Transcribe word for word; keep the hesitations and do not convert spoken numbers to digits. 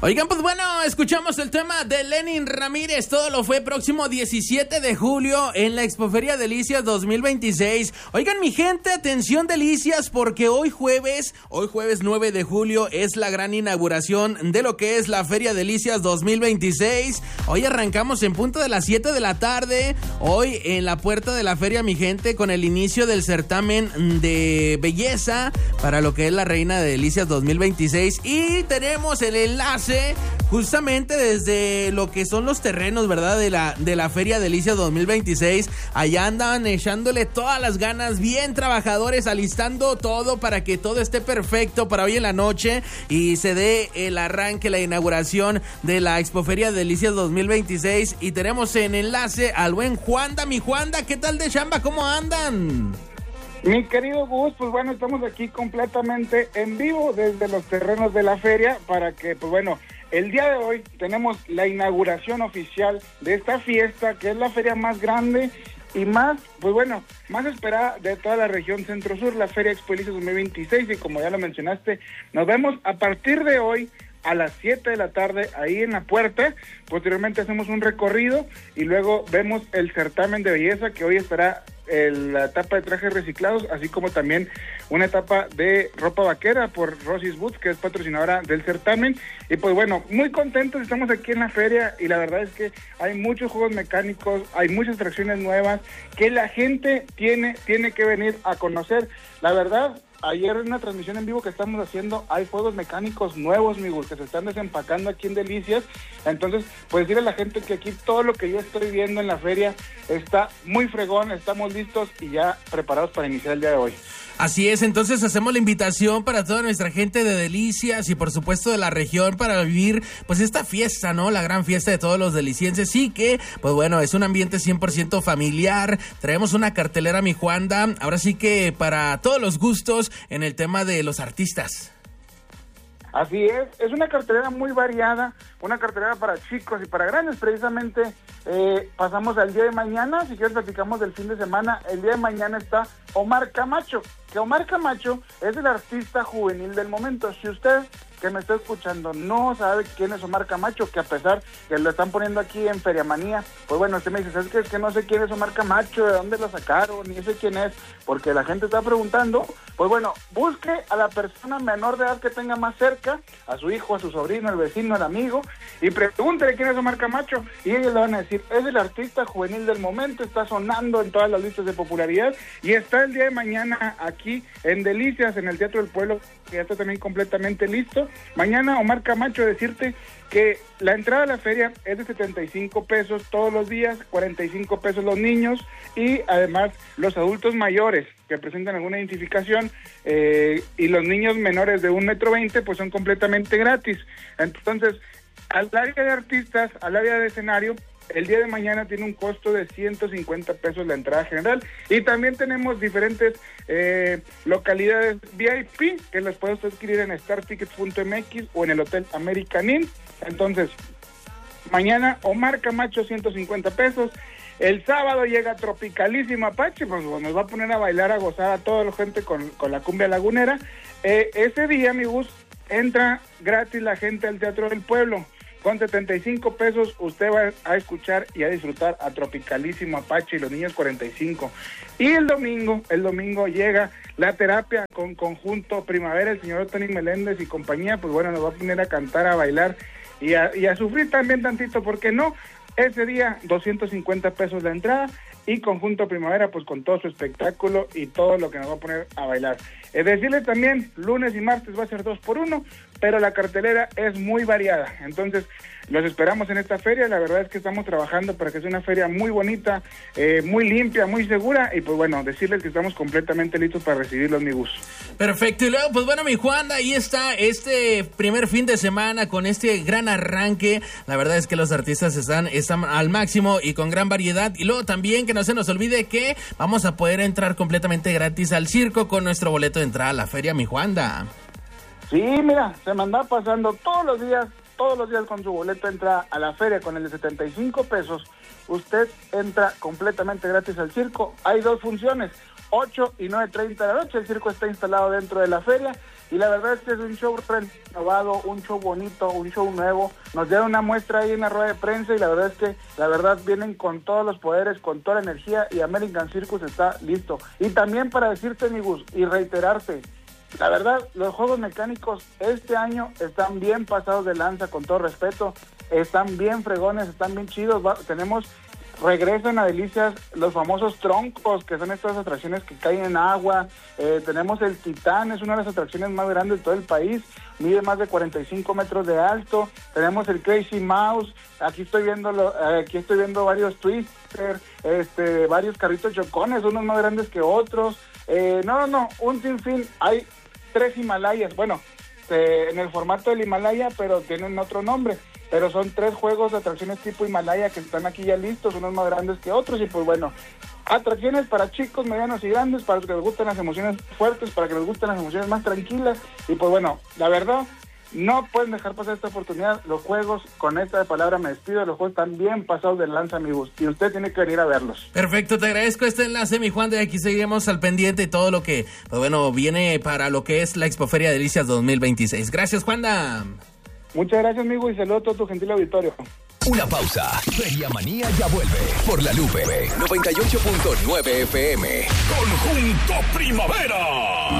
Oigan, pues bueno, escuchamos el tema de Lenin Ramírez. Todo lo fue próximo diecisiete de julio en la Expoferia Delicias dos mil veintiséis. Oigan, mi gente, atención Delicias, porque hoy jueves, hoy jueves nueve de julio es la gran inauguración de lo que es la Feria Delicias dos mil veintiséis. Hoy arrancamos en punto de las siete de la tarde. Hoy en la puerta de la feria, mi gente, con el inicio del certamen de belleza para lo que es la Reina de Delicias dos mil veintiséis. Y tenemos el enlace justamente desde lo que son los terrenos, ¿verdad? De la, de la Feria Delicias dos mil veintiséis. Allá andan echándole todas las ganas, bien trabajadores, alistando todo para que todo esté perfecto para hoy en la noche y se dé el arranque, la inauguración de la Expoferia Delicias dos mil veintiséis. Y tenemos en enlace al buen Juanda. Mi Juanda, ¿qué tal de chamba? ¿Cómo andan? Mi querido Gus, pues bueno, estamos aquí completamente en vivo desde los terrenos de la feria para que, pues bueno, el día de hoy tenemos la inauguración oficial de esta fiesta, que es la feria más grande y más, pues bueno, más esperada de toda la región Centro-Sur, la Feria Expo Delicias dos mil veintiséis, y como ya lo mencionaste, nos vemos a partir de hoy a las siete de la tarde ahí en la puerta. Posteriormente hacemos un recorrido y luego vemos el certamen de belleza, que hoy estará en la etapa de trajes reciclados, así como también una etapa de ropa vaquera por Rosy's Boots, que es patrocinadora del certamen. Y pues bueno, muy contentos, estamos aquí en la feria y la verdad es que hay muchos juegos mecánicos, hay muchas atracciones nuevas que la gente tiene, tiene que venir a conocer. La verdad, ayer en una transmisión en vivo que estamos haciendo, hay juegos mecánicos nuevos, amigos, que se están desempacando aquí en Delicias. Entonces, pues decirle a la gente que aquí todo lo que yo estoy viendo en la feria está muy fregón, estamos listos y ya preparados para iniciar el día de hoy. Así es, entonces hacemos la invitación para toda nuestra gente de Delicias y por supuesto de la región para vivir pues esta fiesta, ¿no? La gran fiesta de todos los delicienses y que, pues bueno, es un ambiente cien por ciento familiar. Traemos una cartelera, mi Juanda, ahora sí que para todos los gustos en el tema de los artistas. Así es, es una cartelera muy variada, una cartelera para chicos y para grandes. Precisamente eh, pasamos al día de mañana, si quieres platicamos del fin de semana. El día de mañana está Omar Camacho, que Omar Camacho es el artista juvenil del momento. Si usted que me está escuchando no sabe quién es Omar Camacho, que a pesar que lo están poniendo aquí en Feriamanía, pues bueno, usted me dice, ¿sabes qué? Es que no sé quién es Omar Camacho, de dónde lo sacaron, ni sé quién es, porque la gente está preguntando. Pues bueno, busque a la persona menor de edad que tenga más cerca, a su hijo, a su sobrino, al vecino, al amigo, y pregúntele quién es Omar Camacho, y ellos le van a decir, es el artista juvenil del momento, está sonando en todas las listas de popularidad, y está el día de mañana aquí en Delicias, en el Teatro del Pueblo, que ya está también completamente listo. Mañana, Omar Camacho, decirte que la entrada a la feria es de setenta y cinco pesos todos los días, cuarenta y cinco pesos los niños y además los adultos mayores que presentan alguna identificación eh, y los niños menores de un metro veinte pues son completamente gratis. Entonces, al área de artistas, al área de escenario, el día de mañana tiene un costo de ciento cincuenta pesos la entrada general y también tenemos diferentes eh, localidades V I P que las puede usted adquirir en star tickets punto m x o en el Hotel American Inn. Entonces, mañana Omar Camacho ciento cincuenta pesos. El sábado llega Tropicalísimo Apache, pues nos va a poner a bailar, a gozar a toda la gente con, con la cumbia lagunera. Eh, ese día, amigos, entra gratis la gente al Teatro del Pueblo. Con setenta y cinco pesos usted va a escuchar y a disfrutar a Tropicalísimo Apache y los niños cuarenta y cinco. Y el domingo, el domingo llega la terapia con Conjunto Primavera, el señor Tony Meléndez y compañía, pues bueno, nos va a poner a cantar, a bailar y a, y a sufrir también tantito, ¿por qué no? Ese día, doscientos cincuenta pesos la entrada y Conjunto Primavera, pues con todo su espectáculo y todo lo que nos va a poner a bailar. Es decirles también, lunes y martes va a ser dos por uno, pero la cartelera es muy variada. Entonces, los esperamos en esta feria. La verdad es que estamos trabajando para que sea una feria muy bonita, eh, muy limpia, muy segura. Y pues bueno, decirles que estamos completamente listos para recibirlos, mi Gus. Perfecto. Y luego, pues bueno, mi Juan, ahí está este primer fin de semana con este gran arranque. La verdad es que los artistas están, están al máximo y con gran variedad. Y luego también que no se nos olvide que vamos a poder entrar completamente gratis al circo con nuestro boleto de entrada a la feria, mi Juanda. Sí, mira, se me anda pasando todos los días, todos los días con su boleto entra a la feria con el de setenta y cinco pesos. Usted entra completamente gratis al circo. Hay dos funciones, ocho y nueve treinta de la noche. El circo está instalado dentro de la feria y la verdad es que es un show renovado, un show bonito, un show nuevo. Nos dieron una muestra ahí en la rueda de prensa y la verdad es que la verdad vienen con todos los poderes, con toda la energía y American Circus está listo. Y también para decirte, mi Gus, y reiterarte, la verdad, los juegos mecánicos este año están bien pasados de lanza, con todo respeto, están bien fregones, están bien chidos. Va, tenemos, regresan a Delicias los famosos troncos, que son estas atracciones que caen en agua. Eh, tenemos el Titán, es una de las atracciones más grandes de todo el país, mide más de cuarenta y cinco metros de alto. Tenemos el Crazy Mouse, aquí estoy viendo, lo, eh, aquí estoy viendo varios Twister, este, varios carritos chocones, unos más grandes que otros. Eh, no, no, no, un sinfín, hay tres Himalayas, bueno, eh, en el formato del Himalaya, pero tienen otro nombre, pero son tres juegos de atracciones tipo Himalaya que están aquí ya listos, unos más grandes que otros, y pues bueno, atracciones para chicos, medianos y grandes, para los que les gustan las emociones fuertes, para que les gusten las emociones más tranquilas, y pues bueno, la verdad, no pueden dejar pasar esta oportunidad. Los juegos, con esta palabra me despido, los juegos están bien pasados de lanza, amigos, y usted tiene que venir a verlos. Perfecto, te agradezco este enlace, mi Juan, de aquí seguiremos al pendiente y todo lo que, pues bueno, viene para lo que es la Expoferia Delicias dos mil veintiséis. Gracias, Juanda. Muchas gracias, amigo, y saludos a todo tu gentil auditorio. Una pausa. Feria Manía ya vuelve por La Lupe noventa y ocho punto nueve F M. Conjunto Primavera.